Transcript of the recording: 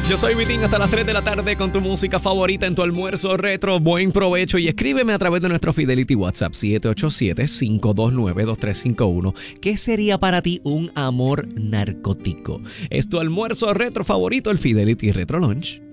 Yo soy Vitín hasta las 3 de la tarde con tu música favorita en tu almuerzo retro. Buen provecho y escríbeme a través de nuestro Fidelity WhatsApp 787-529-2351. ¿Qué sería para ti un amor narcótico? Es tu almuerzo retro favorito, el Fidelity Retro Lunch.